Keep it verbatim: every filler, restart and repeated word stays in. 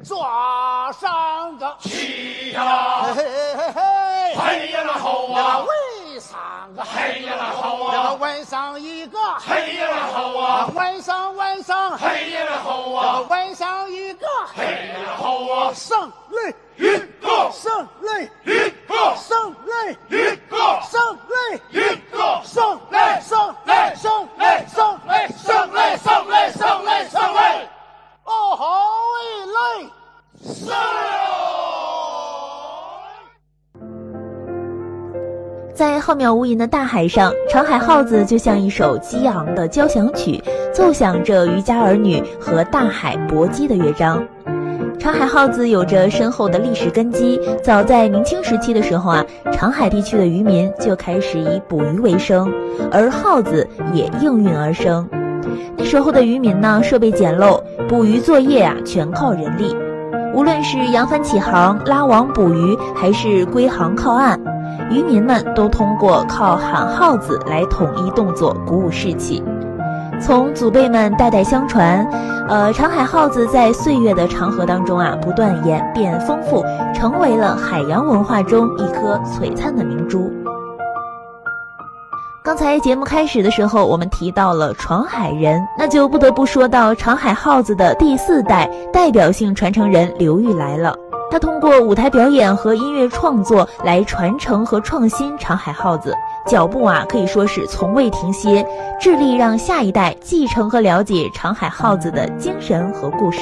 抓上个起呀， 嘿嘿嘿嘿， 嘿呀那吼那啊， 围上个嘿呀那吼那个啊， 晚上一个， 嘿呀那吼啊， 晚上晚上， 嘿呀那吼那个啊， 晚上一个， 嘿呀那吼啊， 胜利一个， 胜利一个， 胜利一个， 胜利一个， 胜利胜利胜利胜利胜利胜利胜利胜利，哦吼一类胜。 在浩渺无垠的大海上，长海号子就像一首激昂的交响曲，奏响着渔家儿女和大海搏击的乐章。长海号子有着深厚的历史根基，早在明清时期的时候啊，长海地区的渔民就开始以捕鱼为生，而号子也应运而生。那时候的渔民呢，设备简陋，捕鱼作业啊全靠人力。无论是扬帆起航、拉网捕鱼，还是归航靠岸，渔民们都通过靠喊号子来统一动作，鼓舞士气。从祖辈们代代相传，呃，长海号子在岁月的长河当中啊，不断演变丰富，成为了海洋文化中一颗璀璨的明珠。刚才节目开始的时候，我们提到了闯海人，那就不得不说到长海号子的第四代代表性传承人刘玉来了。他通过舞台表演和音乐创作来传承和创新长海号子，脚步啊可以说是从未停歇，致力让下一代继承和了解长海号子的精神和故事。